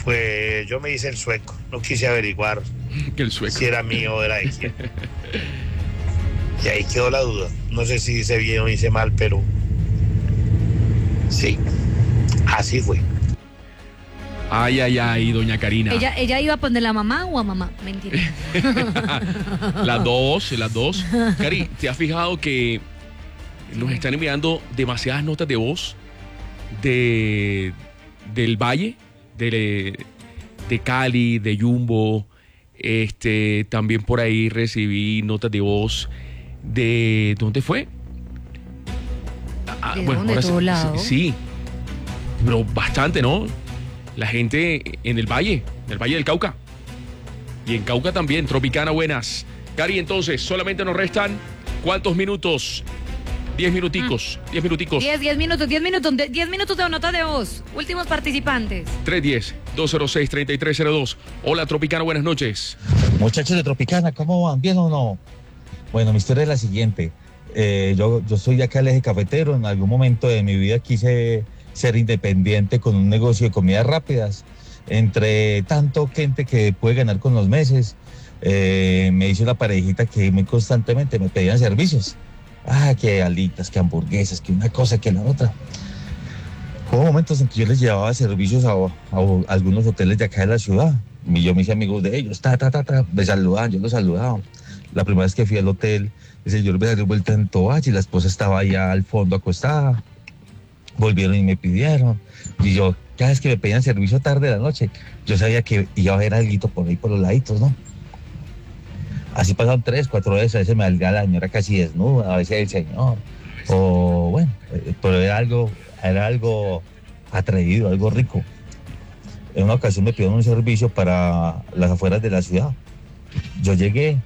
Pues yo me hice el sueco, no quise averiguar Que el sueco. si era mío o era de quién. Y ahí quedó la duda. No sé si hice bien o hice mal, pero sí, así fue. Ay, doña Karina. ¿Ella iba a poner a mamá o a mamá? Mentira. Las dos. Cari, ¿te has fijado que nos están enviando demasiadas notas de voz del Valle, de Cali, de Jumbo? También por ahí recibí notas de voz de... ¿Dónde fue? ¿De dónde? ¿De todo lado? Sí, pero bastante, ¿no? La gente en el Valle del Cauca. Y en Cauca también, Tropicana, buenas. Cari, entonces, solamente nos restan ¿cuántos minutos? 10 minuticos. 10 minutos. 10 minutos de nota de voz. Últimos participantes. 310-206-3302. Hola, Tropicana, buenas noches. Muchachos de Tropicana, ¿cómo van? ¿Bien o no? Bueno, mi historia es la siguiente. Yo soy de acá del eje cafetero. En algún momento de mi vida quise ser independiente con un negocio de comidas rápidas. Entre tanto gente que puede ganar con los meses, me hizo una parejita que muy constantemente me pedían servicios. Que alitas, que hamburguesas, que una cosa, que la otra. Hubo momentos en que yo les llevaba servicios a algunos hoteles de acá de la ciudad. Y yo me hice amigos de ellos, me saludaban, yo los saludaba. La primera vez que fui al hotel, el señor me dio vuelta en toalla y la esposa estaba allá al fondo acostada. Volvieron y me pidieron. Y yo, cada vez que me pedían servicio tarde de la noche, yo sabía que iba a haber algo por ahí por los laditos, ¿no? Así pasaron 3, 4 veces, a veces me salía la señora casi desnuda, a veces el señor. O bueno, pero era algo atrevido, algo rico. En una ocasión me pidieron un servicio para las afueras de la ciudad. Yo llegué,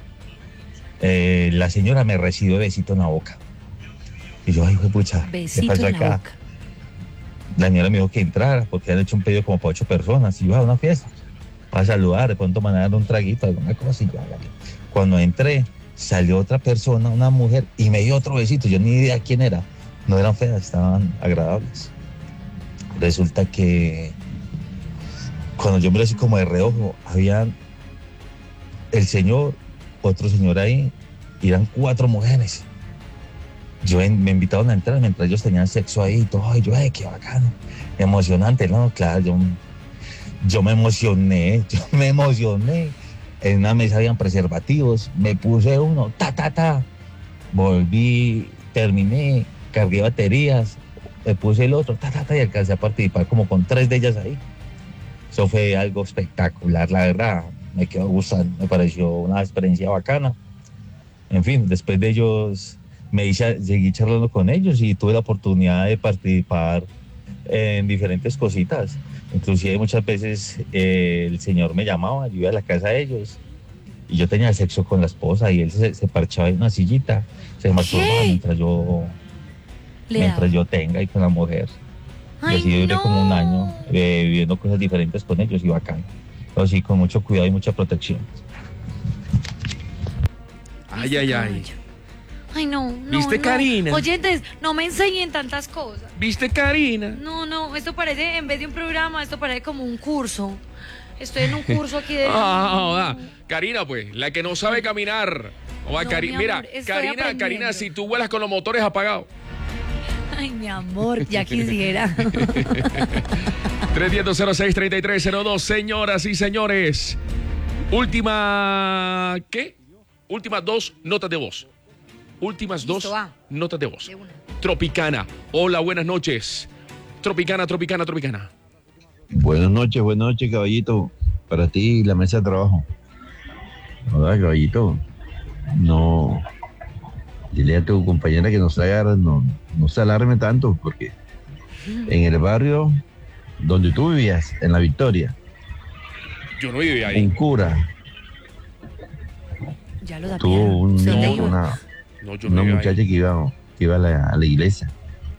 la señora me recibió besito en la boca. Y yo, ay, pucha, ¿qué pasó acá? La señora me dijo que entrara porque han hecho un pedido como para 8 personas. Y yo, a una fiesta, para saludar, de pronto me van a dar un traguito, alguna cosa. Y yo, cuando entré, salió otra persona, una mujer, y me dio otro besito. Yo ni idea quién era. No eran feas, estaban agradables. Resulta que cuando yo miré así como de reojo, había el señor, otro señor ahí, y eran 4 mujeres. Me invitaron a entrar mientras ellos tenían sexo ahí y todo. Y yo, qué bacano, emocionante, ¿no? Claro, yo me emocioné. En una mesa habían preservativos, me puse uno, volví, terminé, cargué baterías, me puse el otro, y alcancé a participar como con 3 de ellas ahí. Eso fue algo espectacular, la verdad, me quedó gustando, me pareció una experiencia bacana. En fin, después de ellos seguí charlando con ellos y tuve la oportunidad de participar en diferentes cositas. Inclusive muchas veces el señor me llamaba, yo iba a la casa de ellos y yo tenía sexo con la esposa y él se parchaba en una sillita, se masturbaba mientras yo tenga y con la mujer. Y así duré como un año viviendo cosas diferentes con ellos y bacán. Pero sí, con mucho cuidado y mucha protección. Ay. Ay, no. ¿Viste, Karina? Oyentes, no me enseñen tantas cosas. ¿Viste, Karina? No, esto parece, en vez de un programa, esto parece como un curso. Estoy en un curso aquí de... Karina, pues, la que no sabe caminar. Mira, Karina, si tú vuelas con los motores apagados. Ay, mi amor, ya quisiera. 310-206-3302, señoras y señores. Últimas 2 notas de voz. Últimas 2 notas de voz. Tropicana. Hola, buenas noches. Tropicana. Buenas noches, caballito. Para ti y la mesa de trabajo. Hola, caballito. No. Dile a tu compañera que no se alarme tanto, porque en el barrio donde tú vivías, en La Victoria. Yo no vivía ahí. Un cura. Ya lo da. Tuvo una muchacha que iba a la iglesia.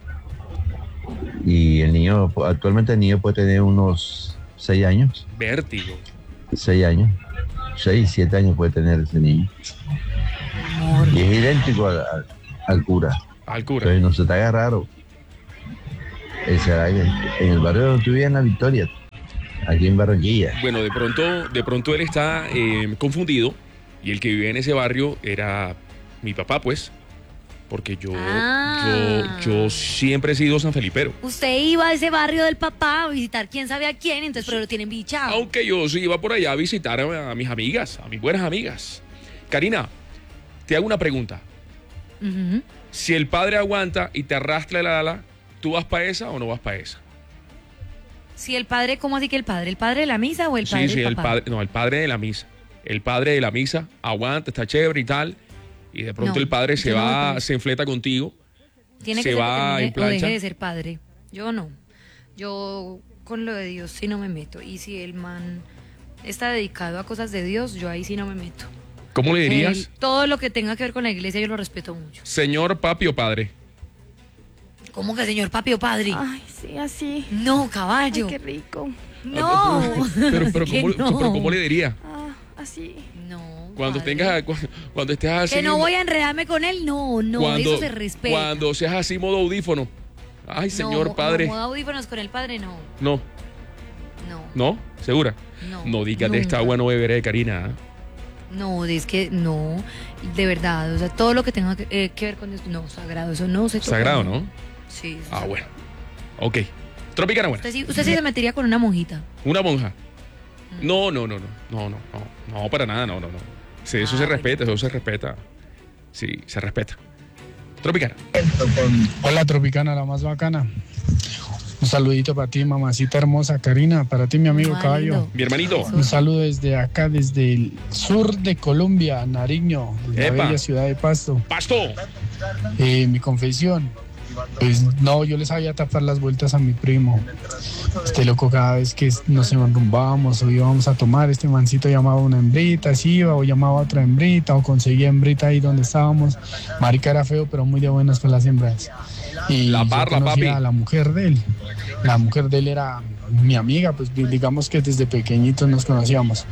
Y actualmente el niño puede tener unos 6 años. Vértigo. 6 años. 6, 7 años puede tener ese niño. Y es idéntico al cura. Entonces no se te haga raro. En el barrio donde tú vivías en La Victoria, aquí en Barranquilla. Bueno, de pronto él está confundido y el que vivía en ese barrio era mi papá, pues. Porque yo siempre he sido sanfelipero. Usted iba a ese barrio del papá a visitar quién sabe a quién, entonces pero lo tienen bichado. Aunque yo sí iba por allá a visitar a mis amigas, a mis buenas amigas. Karina, te hago una pregunta. Ujú. Si el padre aguanta y te arrastra el ala, ¿tú vas para esa o no vas para esa? Si el padre, ¿cómo así que el padre? ¿El padre de la misa o el padre Sí, del el papá? padre, no, el padre de la misa. El padre de la misa aguanta, está chévere y tal. Y de pronto No, el padre se yo no voy va, con eso. se enfleta contigo. Tiene se que ser va que en termine o deje plancha. de ser padre. Yo no. Yo con lo de Dios sí no me meto. Y si el man está dedicado a cosas de Dios, yo ahí sí no me meto. ¿Cómo le dirías? Todo lo que tenga que ver con la iglesia yo lo respeto mucho. Señor papi o padre. ¿Cómo que señor papi o padre? Ay, sí, así. No, Ay, caballo. qué rico. No. Pero Que ¿cómo le diría? Ah, así. No. Cuando padre. cuando estés así. Que no voy a enredarme con él, no, eso se respeta. Cuando seas así modo audífono. Ay, señor No, padre. No, audífonos con el padre, no. No, No. no, ¿segura? No. No digas de esta nunca. agua no beberé, Karina. ¿eh? No, es que no, de verdad, o sea, todo lo que tenga que ver con Dios, no, sagrado, eso no se toca. Sagrado, ¿no? Sí. eso Ah, es bueno. Ok. Tropicana buena. Usted sí se metería con una monjita. Una monja. Mm. No, para nada, no. Sí, eso Ah, se bueno. respeta, eso se respeta. Sí, se respeta. Tropicana. Hola Tropicana, la más bacana. Un saludito para ti, mamacita hermosa, Karina, para ti, mi amigo Ah, Caballo. lindo. Mi hermanito. Un saludo desde acá, desde el sur de Colombia, Nariño, desde Epa. la bella ciudad de Pasto. Pasto. Mi confesión, pues no, yo les sabía tapar las vueltas a mi primo. Este loco, cada vez que nos enrumbábamos o íbamos a tomar, este mancito llamaba a una hembrita, así iba, o llamaba a otra hembrita, o conseguía hembrita ahí donde estábamos. Marica era feo, pero muy de buenas para las hembras. Y La yo parla, conocía papi. a la mujer de él. La mujer de él era mi amiga, pues digamos que desde pequeñitos nos conocíamos.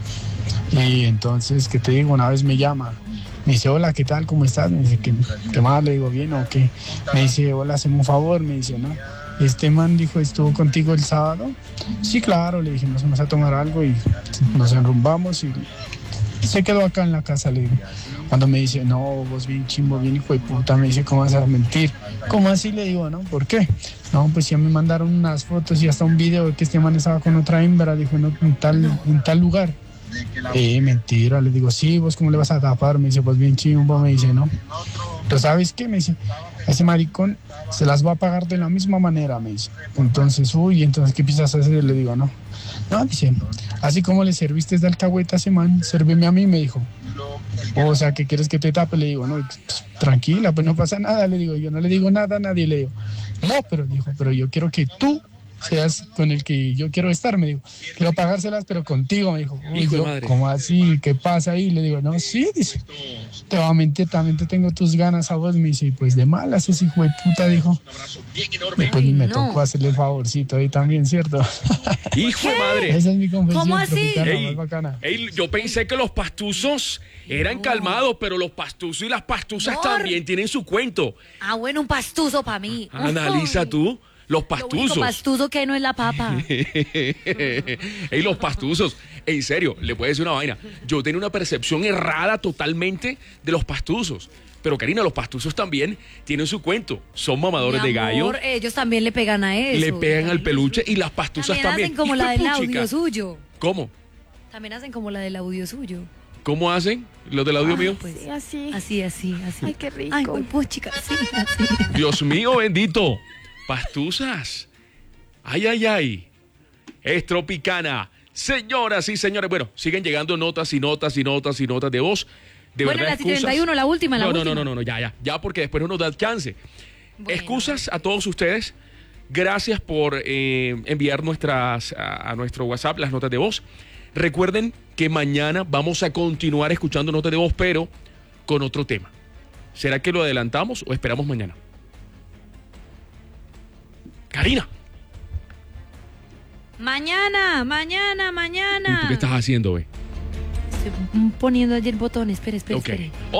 Y entonces, ¿qué te digo? Una vez me llama. Me dice, hola, ¿qué tal? ¿Cómo estás? Me dice, ¿qué más? Le digo, ¿bien o qué? Me dice, hola, hazme un favor. Me dice, ¿no? Este man dijo, ¿estuvo contigo el sábado? Sí, claro. Le dije, nos vamos a tomar algo y nos enrumbamos y se quedó acá en la casa, le digo. Cuando me dice, no, vos bien chimbo, bien hijo de puta, me dice, ¿cómo vas a mentir? ¿Cómo así? Le digo, ¿no? ¿Por qué? No, pues ya me mandaron unas fotos y hasta un video de que este man estaba con otra hembra, dijo, no, en tal lugar. Mentira, le digo, sí, vos cómo le vas a tapar, me dice, pues bien chimbo, me dice, no. Pero ¿sabes qué? Me dice, ese maricón se las va a pagar de la misma manera, me dice. Entonces, entonces, ¿qué piensas hacer? Le digo, no. No, dice, así como le serviste de alcahueta a ese man, sérveme a mí, me dijo. O sea, ¿qué quieres que te tape? Le digo, no, pues, tranquila, pues no pasa nada, le digo, yo no le digo nada a nadie, le digo. No, pero dijo, pero yo quiero que tú seas con el que yo quiero estar, me dijo. Quiero pagárselas, pero contigo, me dijo. Hijo de Yo, madre. ¿cómo así? ¿Qué pasa ahí? Le digo, no, sí, dice. Te voy a mentir, también te tengo tus ganas a vos, me dice. Y pues de malas ese hijo de puta, dijo. Después Ay, me no. tocó hacerle el favorcito ahí también, ¿cierto? Hijo de madre. Esa es mi confesión. ¿Cómo así? Tropicana, Ey, más bacana. ey, yo pensé que los pastuzos eran calmados, pero los pastuzos y las pastuzas Amor. también tienen su cuento. Ah, bueno, un pastuso para mí. Analiza Ay, tú los Lo único pastuzos. pastuso que hay no es la papa. Ey, los pastuzos. En serio, le puedo decir una vaina. Yo tenía una percepción errada totalmente de los pastuzos. Pero Karina, los pastuzos también tienen su cuento. Son mamadores Mi de gallo. amor, ellos también le pegan a eso. Le pegan al peluche y las pastuzas También también. hacen como Hijo la de del puchica. audio suyo. ¿Cómo? También hacen como la del audio suyo. ¿Cómo hacen los del audio mío? Pues, Sí, así. así. Ay, qué rico. Ay, pues chica, sí, así. Dios mío, bendito. Pastuzas. Ay. Es Tropicana. Señoras y señores. Bueno, siguen llegando notas y notas de voz. De Bueno, verdad, la 71, la última, No, ya, porque después no nos da chance. Bueno. Excusas a todos ustedes. Gracias por enviar a nuestro WhatsApp las notas de voz. Recuerden que mañana vamos a continuar escuchando notas de voz, pero con otro tema. ¿Será que lo adelantamos o esperamos mañana? Karina. Mañana. ¿Y tú qué estás haciendo, ve? Estoy estoy poniendo allí el botón. Espere. Ok.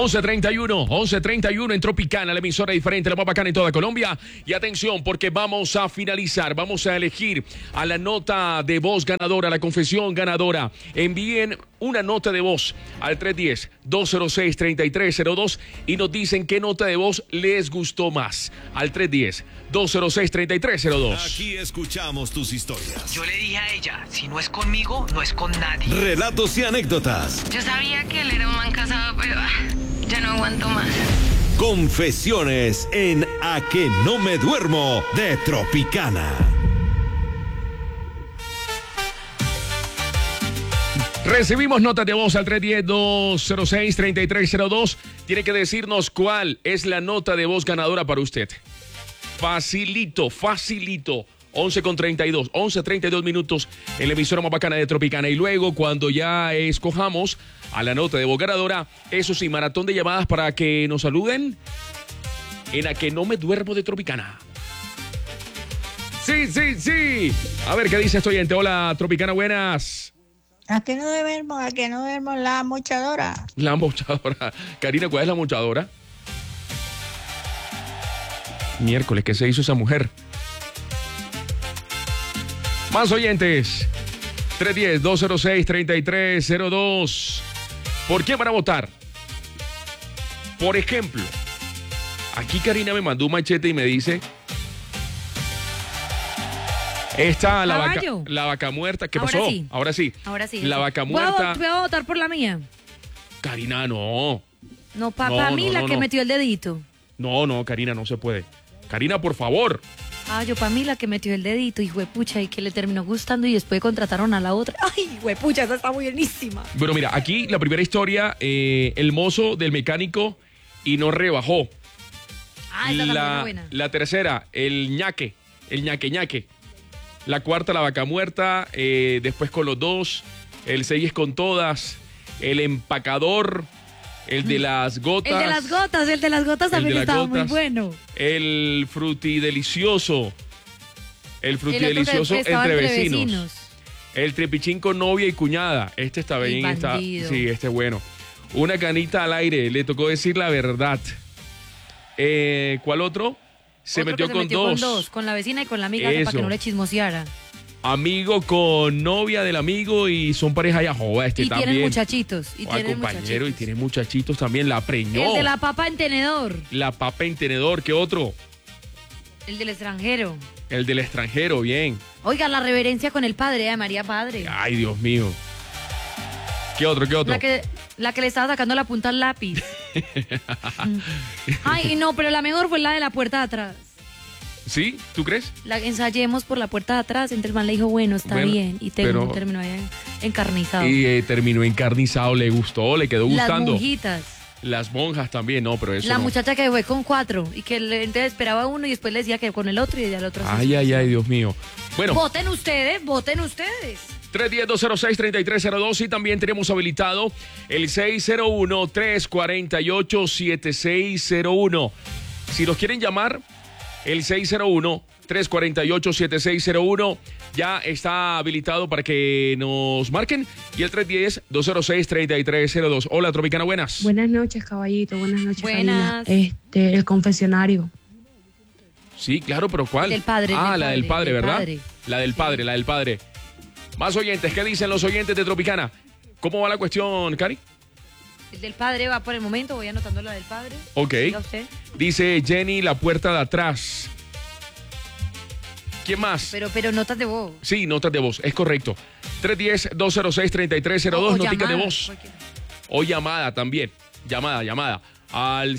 11:31 en Tropicana, la emisora diferente, la más bacana en toda Colombia. Y atención, porque vamos a finalizar, vamos a elegir a la nota de voz ganadora, la confesión ganadora. Envíen una nota de voz al 310-206-3302 y nos dicen qué nota de voz les gustó más. Al 310-206-3302. Aquí escuchamos tus historias. Yo le dije a ella, si no es conmigo, no es con nadie. Relatos y anécdotas. Yo sabía que él era un man casado, pero ya no aguanto más. Confesiones en A que no me duermo de Tropicana. Recibimos notas de voz al 310-206-3302. Tiene que decirnos cuál es la nota de voz ganadora para usted. Facilito. 11:32 minutos en la emisora más bacana de Tropicana. Y luego, cuando ya escojamos a la nota de voz ganadora, eso sí, maratón de llamadas para que nos saluden en A que no me duermo de Tropicana. Sí. A ver, ¿qué dice este oyente? Hola, Tropicana, buenas. ¿A que no duermo la mochadora? La mochadora. Karina, ¿cuál es la mochadora? Miércoles, ¿qué se hizo esa mujer? Más oyentes. 310-206-3302. ¿Por qué van a votar? Por ejemplo, aquí Karina me mandó un machete y me dice... Está la vaca muerta. ¿Qué pasó? Ahora sí. La vaca muerta. Voy a votar por la mía. Karina, no. No, para mí la que metió el dedito. No, Karina, no se puede. Karina, por favor. Yo para mí la que metió el dedito, y huepucha, y que le terminó gustando y después contrataron a la otra. Ay, huepucha, esa está buenísima. Bueno, mira, aquí la primera historia, el mozo del mecánico y no rebajó. Esa también es buena. La tercera, el ñaque. La cuarta, la vaca muerta, después con los dos, el 6 es con todas, el empacador, el de las gotas. El de las gotas también estaba muy bueno. El frutidelicioso. Entre vecinos. El trepichín con novia y cuñada. Este está bien. Sí, este es bueno. Una canita al aire, le tocó decir la verdad. ¿Cuál otro? Se metió con dos. Con la vecina y con la amiga, para que no le chismoseara. Amigo con novia del amigo y son pareja ya joda. Y también. Tienen muchachitos. Y tiene muchachitos también. La preñó. El de la papa en tenedor. ¿Qué otro? El del extranjero. Bien. Oiga, la reverencia con el padre, María Padre. Ay, Dios mío. ¿Qué otro? La que le estaba sacando la punta al lápiz. Ay, no, pero la mejor fue la de la puerta de atrás. ¿Sí? ¿Tú crees? La ensayemos por la puerta de atrás. Entonces el man le dijo, bueno, está bien. Y terminó ahí encarnizado. Y terminó encarnizado, le gustó, le quedó gustando. Las monjitas. Las monjas también, no, pero eso La muchacha que fue con 4 y que entonces esperaba uno y después le decía que con el otro y al otro. Ay, Dios mío. Bueno. Voten ustedes. 310-206-3302 y también tenemos habilitado el 601-348-7601. Si los quieren llamar, el 601-348-7601 ya está habilitado para que nos marquen. Y el 310-206-3302. Hola, Tropicana, buenas. Buenas noches, caballito. Buenas noches, Buenas. Karina. El confesionario. Sí, claro, pero ¿cuál? Del padre. La del padre, ¿verdad? La del padre. Más oyentes, ¿qué dicen los oyentes de Tropicana? ¿Cómo va la cuestión, Cari? El del padre va por el momento, voy anotando la del padre. Ok. Dice Jenny, la puerta de atrás. ¿Quién más? Pero notas de voz. Sí, notas de voz, es correcto. 310-206-3302, noticas de voz. O llamada también. Llamada. Al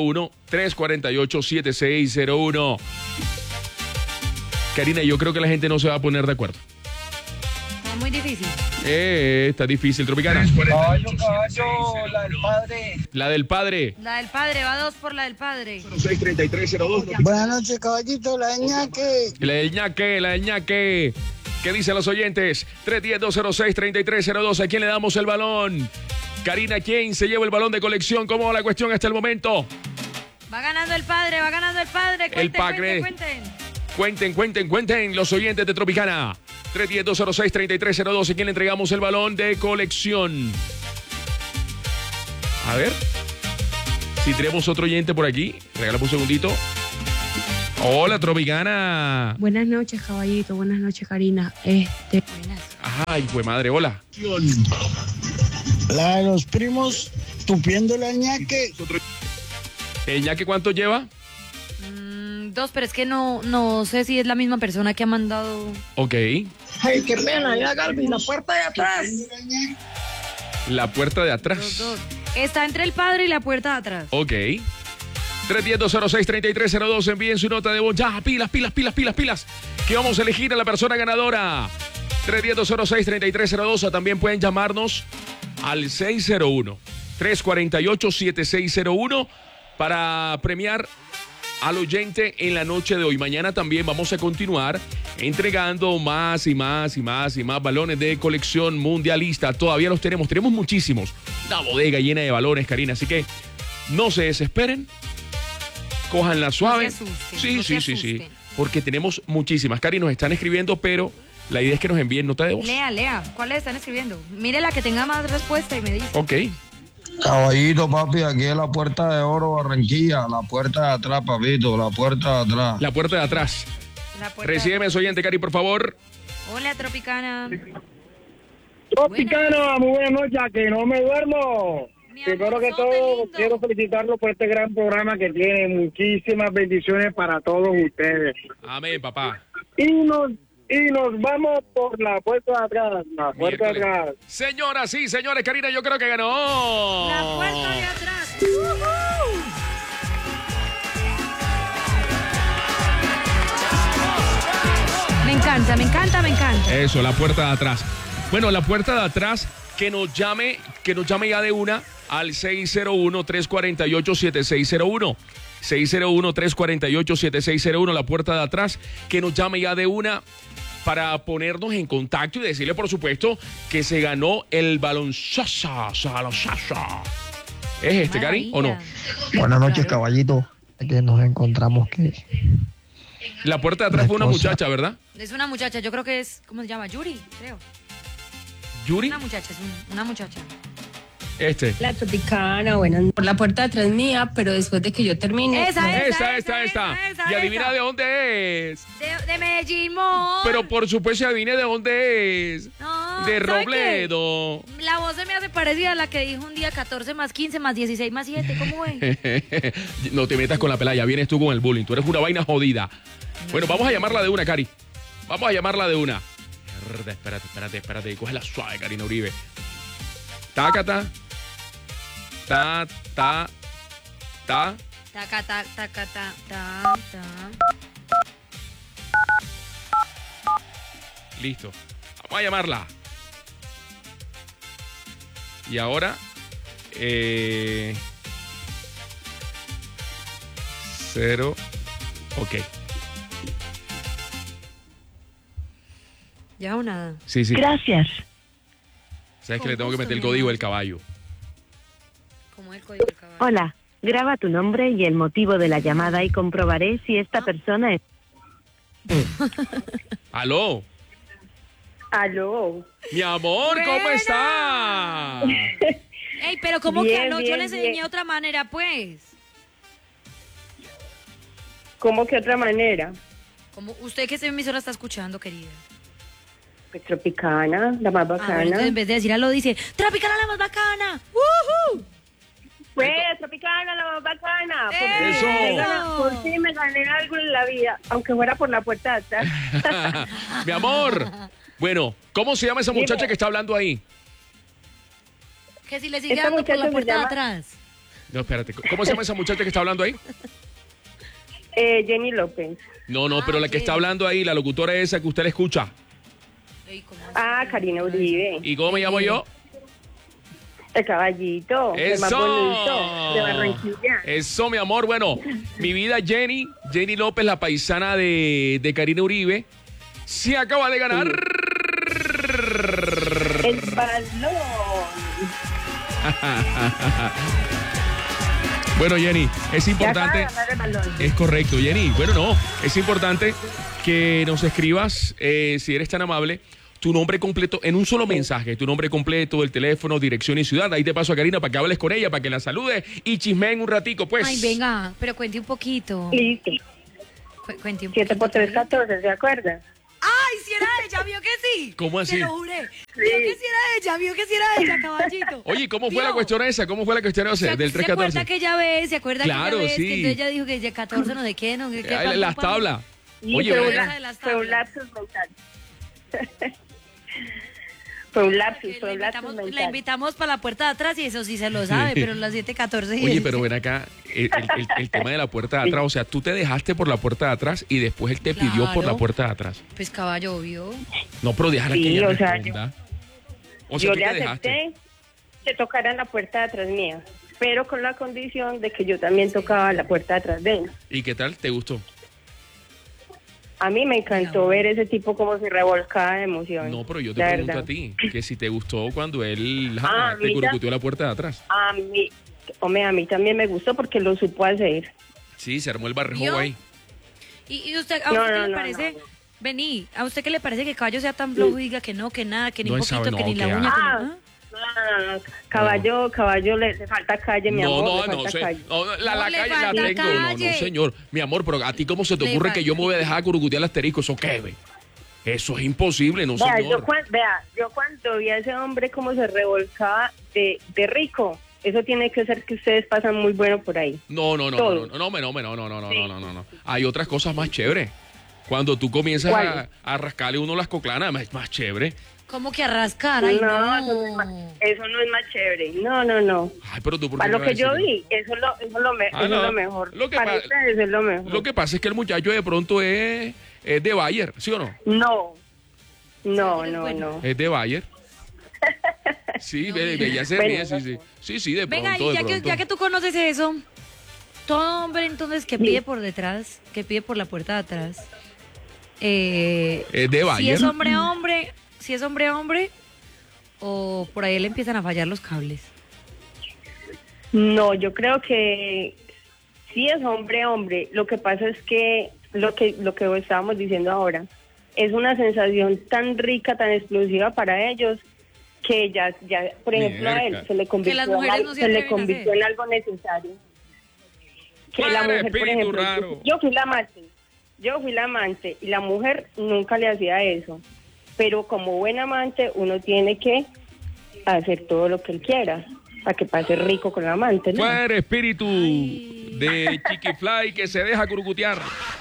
601-348-7601. Karina, yo creo que la gente no se va a poner de acuerdo. Está muy difícil. Está difícil, Tropicana. Caballo, la del padre. La del padre. La del padre, va 2 por la del padre. 63302. Buenas noches, caballito, la del ñaque. La del ñaque. ¿Qué dicen los oyentes? 310-206-3302. ¿A quién le damos el balón? Karina, ¿quién se lleva el balón de colección? ¿Cómo va la cuestión hasta el momento? Va ganando el padre. Cuenten los oyentes de Tropicana. 310-206-3302. ¿A quién le entregamos el balón de colección? A ver. Si tenemos otro oyente por aquí, regálame un segundito. Hola, Tropicana. Buenas noches, caballito. Buenas noches, Karina. Ay, fue madre, hola. La de los primos tupiendo la ñaque. ¿El ñaque cuánto lleva? 2, pero es que no sé si es la misma persona que ha mandado. Ok. Ay, qué pena, ya Galvin, la puerta de atrás. La puerta de atrás. Los 2. Está entre el padre y la puerta de atrás. Ok. 310-206-3302, envíen su nota de voz. Ya, pilas. Que vamos a elegir a la persona ganadora. 310-206-3302. También pueden llamarnos al 601-348-7601 para premiar al oyente en la noche de hoy. Mañana también vamos a continuar entregando más y más balones de colección mundialista. Todavía los tenemos muchísimos. Una bodega llena de balones, Karina. Así que no se desesperen. Cójanla suave. No se asusten, Sí. Porque tenemos muchísimas. Cari, nos están escribiendo, pero la idea es que nos envíen nota de voz. Lea. ¿Cuáles están escribiendo? Mire la que tenga más respuesta y me dice. Ok. Caballito, papi, aquí es la Puerta de Oro, Barranquilla. La puerta de atrás, papito, la puerta de atrás. La puerta de atrás. Recíbeme, soy oyente, Cari, por favor. Hola, Tropicana. Tropicana, muy buenas noches, que no me duermo. Primero que todo, quiero felicitarlo por este gran programa que tiene. Muchísimas bendiciones para todos ustedes. Amén, papá. Y nos vamos por la puerta de atrás. La puerta de atrás. Señoras y señores, Karina, yo creo que ganó. La puerta de atrás. Me encanta. Eso, la puerta de atrás. Bueno, la puerta de atrás, que nos llame ya de una al 601-348-7601. 601-348-7601, la puerta de atrás, que nos llame ya de una para ponernos en contacto y decirle, por supuesto, que se ganó el balón Sasha. ¿Es este, Cari, o no? Buenas noches, caballito. Que nos encontramos que... La puerta de atrás fue una muchacha, ¿verdad? Es una muchacha, yo creo que es, ¿cómo se llama? Yuri, creo. ¿Yuri? Una muchacha, una muchacha. La Tropicana, bueno, por la puerta de atrás mía, pero después de que yo termine. Esa. Y adivina de dónde es. De Medellín, mo. Pero por supuesto, adivine de dónde es. No, de Robledo. La voz se me hace parecida a la que dijo un día 14 más 15 más 16 más 7. ¿Cómo es? No te metas con la pelaya, vienes tú con el bullying. Tú eres una vaina jodida. Bueno, vamos a llamarla de una, Cari. Vamos a llamarla de una. Espérate. Cógela suave, Karina Uribe. Tácata. Ta. Listo. Vamos a llamarla. Y ahora 0. Ok. ¿Ya o nada? Sí. Gracias. ¿Sabes que le tengo que meter el código del caballo? ¿Cómo es el código del caballo? Hola, graba tu nombre y el motivo de la llamada y comprobaré si esta persona es... ¿Aló? Aló. Mi amor, ¿cómo está? Ey, pero ¿cómo Bien, que aló? Yo bien, le enseñé bien. otra manera, pues. ¿Cómo que otra manera? Como usted que esta emisora está escuchando, querida. Pues Tropicana, la más bacana. Entonces, en vez de decir aló, dice Tropicana, la más bacana. ¡Woohoo! Pues Tropicana, la más bacana. ¡Eso! Por fin me gané algo en la vida, aunque fuera por la puerta de atrás. Mi amor. Bueno, ¿cómo se llama esa muchacha que está hablando ahí? Que si le sigue Esta dando por la muchacha se puerta de llama- atrás. No, espérate. ¿Cómo se llama esa muchacha que está hablando ahí? Jenny López. No, pero la que está hablando ahí, la locutora esa que usted le escucha. Ah, Karina Uribe. ¿Y cómo me llamo yo? El caballito. El más ¡Eso! bonito de Barranquilla. Eso, mi amor. Bueno, mi vida Jenny López, la paisana de Karina Uribe, se acaba de ganar. El balón. Bueno, Jenny, es importante. Ya acaba de ganar el balón. Es correcto, Jenny. Bueno, no, es importante que nos escribas, si eres tan amable, tu nombre completo en un solo mensaje, tu nombre completo, el teléfono, dirección y ciudad. Ahí te paso a Karina para que hables con ella, para que la saludes y chismeen un ratico, pues. Ay, venga, pero cuente un poquito. Listo. Cuente un 7 por 3, 14, ¿se acuerda? ¡Ay, si era ella! ¿Vio que sí? ¿Cómo así? Te lo juré. ¿Vio que sí era ella? ¿Vio que sí era ella, caballito? Oye, ¿cómo fue la cuestión esa? ¿Cómo fue la cuestión esa del 314? ¿Se acuerda que ella ve? ¿Se acuerda claro, que ella ve? sí. Que entonces ella dijo que de 14 no sé qué, no sé qué. Las tablas. Oye, fue un lapsus mental. Fue un lapsus mental. La invitamos para la puerta de atrás y eso sí se lo sabe, pero las 7:14. Oye, pero ven acá, el tema de la puerta de atrás, o sea, tú te dejaste por la puerta de atrás y después él te pidió por la puerta de atrás. Pues caballo, obvio. No, pero déjala que ella responda. Yo le acepté que tocaran la puerta de atrás mía, pero con la condición de que yo también tocaba la puerta de atrás de él. ¿Y qué tal? ¿Te gustó? A mí me encantó ver ese tipo como se revolcaba de emoción. No, pero yo te pregunto a ti, que si te gustó cuando él te curucuteó la puerta de atrás. A mí también me gustó porque lo supo hacer. Sí, se armó el barrejo ahí. ¿Y usted, a usted qué le parece? No. Vení, ¿a usted qué le parece que Caballo sea tan flojo y diga que no, que nada, que ni un poquito, que ni la uña? No, Caballo le falta calle, mi amor. La calle la tengo. No, señor. Mi amor, pero a ti cómo se te ocurre que yo me voy a dejar curucutear el asterisco, ¿eso qué, ve? Eso es imposible, no, señor. Yo cuando vi a ese hombre cómo se revolcaba de rico, eso tiene que ser que ustedes pasan muy bueno por ahí. No. Hay otras cosas más chéveres. Cuando tú comienzas a rascarle uno las coclanas, es más chévere. ¿Cómo que a rascar? Ay, no. Eso no es más chévere. No. Ay, pero tú, ¿por qué para lo que yo vi, eso es lo mejor. Para ustedes es lo mejor. Lo que pasa es que el muchacho de pronto es de Bayer, ¿sí o no? No. Es de Bayer. Sí, ella se ríe, sí, de pronto. Venga, ya que tú conoces eso, todo hombre entonces que pide por detrás, que pide por la puerta de atrás, es de Bayer. Si es hombre, o por ahí le empiezan a fallar los cables. No, yo creo que sí es hombre. Lo que pasa es que lo que estábamos diciendo ahora es una sensación tan rica, tan explosiva para ellos que ya por ejemplo a él se le convirtió en algo necesario. Que la mujer, por ejemplo, yo fui la amante y la mujer nunca le hacía eso. Pero como buen amante, uno tiene que hacer todo lo que él quiera para que pase rico con el amante, ¿no? Fuera espíritu de Chiquifly que se deja curucutear.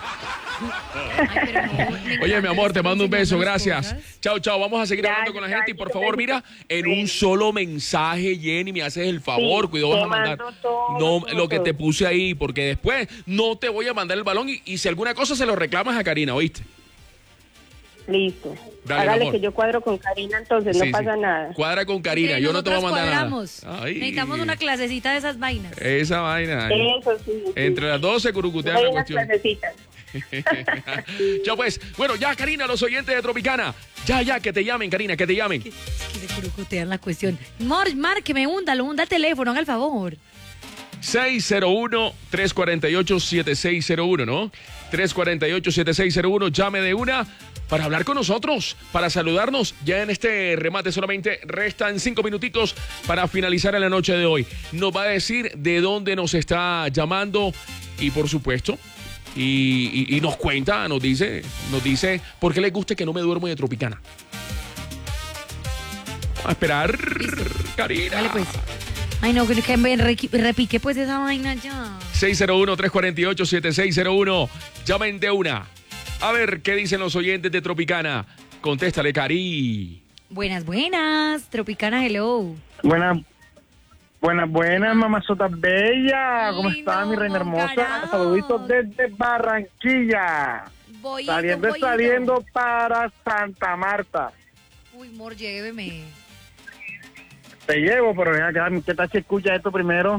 Oye, mi amor, te mando un beso, gracias. Chao. Vamos a seguir hablando con la gente y por favor, mira, en un solo mensaje, Jenny, me haces el favor, cuidado, vas a mandar lo que te puse ahí, porque después no te voy a mandar el balón y si alguna cosa se lo reclamas a Karina, ¿oíste? Listo. Dale, hágale que yo cuadro con Karina, entonces no pasa nada. Cuadra con Karina, yo no te voy a mandar nada. Necesitamos una clasecita de esas vainas. Esa vaina. Eso sí. Entre las 12 curucutean la cuestión. Clasecitas. Ya pues, bueno, ya Karina, los oyentes de Tropicana. Ya, que te llamen, Karina, que te llamen. Que se curucutean la cuestión. Márqueme, hunda el teléfono, haga el favor. 601-348-7601, ¿no? 348-7601, llame de una para hablar con nosotros, para saludarnos. Ya en este remate solamente restan 5 minutitos para finalizar en la noche de hoy. Nos va a decir de dónde nos está llamando y por supuesto, y nos cuenta, nos dice por qué le gusta que no me duermo de Tropicana. Vamos a esperar, Karina. Vale, pues. Ay, no, que me repique pues esa vaina ya. 601-348-7601. Llamen de una. A ver, ¿qué dicen los oyentes de Tropicana? Contéstale, Cari. Buenas. Tropicana, hello. Buenas, mamazota bella. ¿Cómo está, mi reina hermosa? Carajo. Saluditos desde Barranquilla. Saliendo para Santa Marta. Uy, amor, lléveme. Te llevo, pero ¿qué tal si escucha esto primero?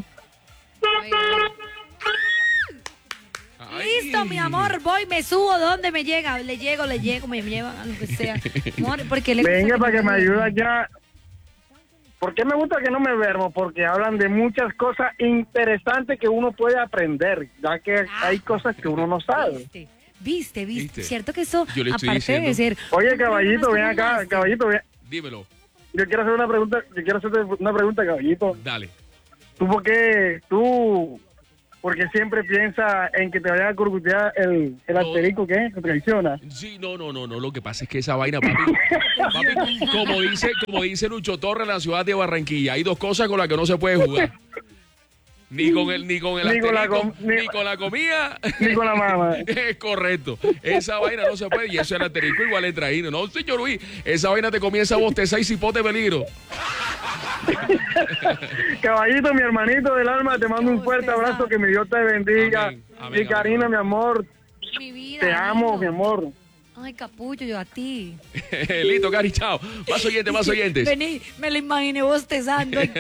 Listo, mi amor, voy, me subo, ¿dónde me llega? Le llego, me lleva a lo que sea. Amor, porque venga, para que me ayude allá. ¿Por qué me gusta que no me duermo? Porque hablan de muchas cosas interesantes que uno puede aprender, ya que hay cosas que uno no sabe. ¿Viste? Cierto que eso, Yo le estoy aparte diciendo. de ser... Oye, caballito, ven acá, caballito, ven. Dímelo. Yo quiero hacerte una pregunta, caballito. Dale. Porque siempre piensa en que te vayan a curcutear el asterisco, ¿qué? ¿Te traiciona? Sí, no. Lo que pasa es que esa vaina, papi, como dice Lucho Torres en la ciudad de Barranquilla, hay dos cosas con las que no se puede jugar. Ni con la comida, ni con la mamá. Es correcto. Esa vaina no se puede. Y eso es el asterisco igual entra ahí. No, señor Luis, esa vaina te comienza a bostezar y cipote peligro. Caballito, mi hermanito del alma, te mando un fuerte abrazo, que mi Dios te bendiga. Amén, y Karina, mi amor, Mi vida, te amo, lindo. mi amor. Ay, capullo, yo a ti. Listo, Cari, chao. Más oyentes. Vení, me lo imaginé bostezando. Ay,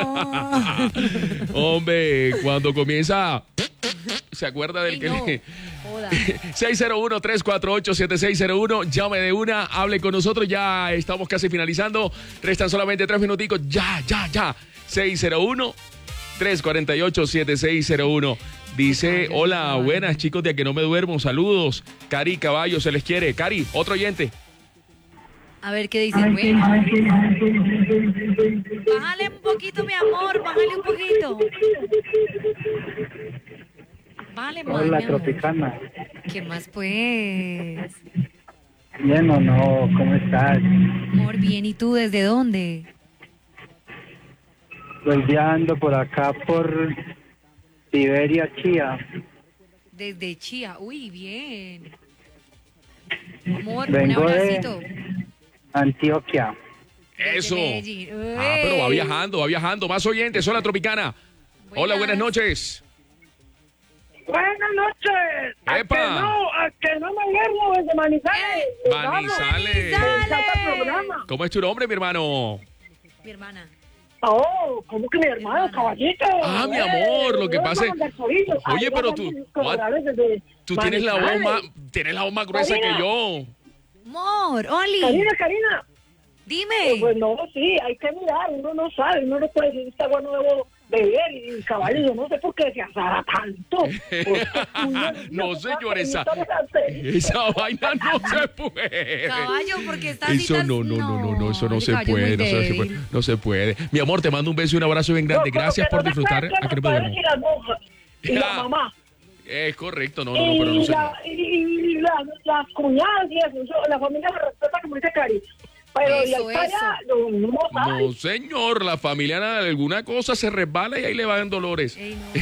Hombre, cuando comienza... ¿Se acuerda del que le... 601-348-7601, llame de una, hable con nosotros, ya estamos casi finalizando, restan solamente 3 minuticos, ya, 601-348-7601, dice, hola, buenas chicos de A Que No Me Duermo, saludos, Cari Caballo, se les quiere, Cari, otro oyente. A ver, ¿qué dice, güey? Bájale un poquito, mi amor, bájale un poquito. Vale, hola, Tropicana. ¿Qué más, pues? Bien o no, ¿cómo estás? Amor, bien, ¿y tú desde dónde? Pues ya ando por acá, por Siberia, Chía. Desde Chía, uy, bien. Amor, Vengo un abracito. de Antioquia. Eso. Pero va viajando. Más oyentes, hola, Tropicana. Hola, buenas noches. Buenas noches. ¡Epa! A que no me duermo desde Manizales. Manizales. ¿Cómo es tu nombre, mi hermano? Mi hermana. Oh, ¿cómo que mi hermano, caballito? Ah, mi amor, lo que pasa es... Oye, pero tú tienes la voz más gruesa que yo. Amor, Oli. Karina. Dime. Pues no, sí, hay que mirar, uno no sabe, uno no puede decir, está bueno, debo beber, y caballo, yo no sé por qué se azara tanto. No, señor, esa vaina no se puede. Caballo, porque está eso no, eso no se puede, no se puede. Mi amor, te mando un beso y un abrazo bien grande. Gracias por disfrutar. ¿A qué no me duermo? Y la mamá. Es correcto, no, pero no sé. Y las cuñadas y eso, la familia se respeta, como dice Cari. Pero eso. No, señor, la familia alguna cosa se resbala y ahí le van dolores.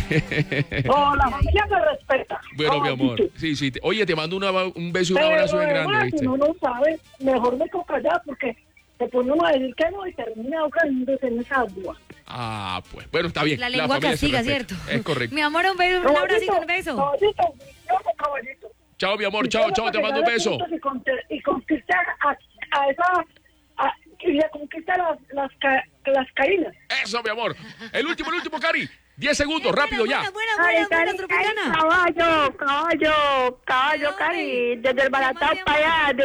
No, la familia se respeta. Bueno, mi amor, sí. Oye, te mando un beso y un abrazo bien grande, ¿viste? No lo sabe, mejor me toca allá porque se pone uno a decir que no y termina ahogándose en esa agua. Ah, pues, bueno, está bien. La lengua castiga, ¿cierto? Es correcto. Mi amor, un beso, un abracito, un beso. Caballito. Chao, mi amor, chao, te mando un beso. Y conquistar a esa... y le conquista las caínas. Eso, mi amor. El último, Cari. 10 segundos, rápido ya. Buena, Tropicana. Caballo, Cari. Desde el Balatao para allá,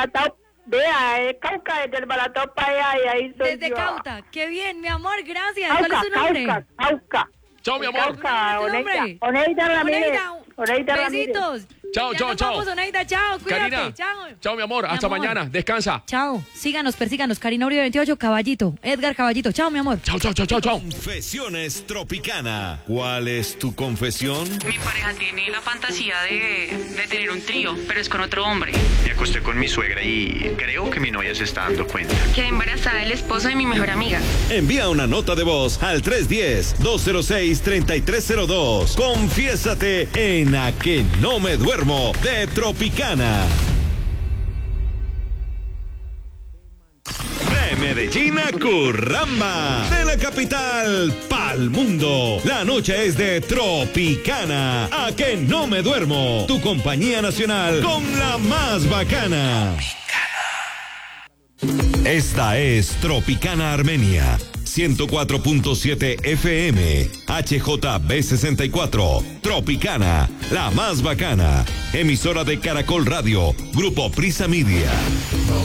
vea, Cauca, desde el Balatao para allá, y ahí soy desde yo. Cauta. Qué bien, mi amor, gracias. ¿Cuál es tu nombre? Cauca. Chao, mi amor. Oneida Ramírez. Besitos. Chao. Vamos, Oneida, chao, cuídate. Karina, chao. Chao, mi amor. Hasta mañana. Descansa. Chao. Persíganos. Karina Uribe 28, Caballito. Edgar Caballito. Chao, mi amor. Chao. Confesiones Tropicana. ¿Cuál es tu confesión? Mi pareja tiene la fantasía de tener un trío, pero es con otro hombre. Me acosté con mi suegra y creo que mi novia se está dando cuenta. Quedé embarazada del esposo de mi mejor amiga. Envía una nota de voz al 310-206-3302. Confiésate en A Que No Me Duermo de Tropicana. De Medellín a Curramba, de la capital pa'l mundo. La noche es de Tropicana. A Que No Me Duermo, tu compañía nacional con la más bacana. Esta es Tropicana Armenia, 104.7 FM, HJB64, Tropicana, la más bacana, emisora de Caracol Radio, Grupo Prisa Media.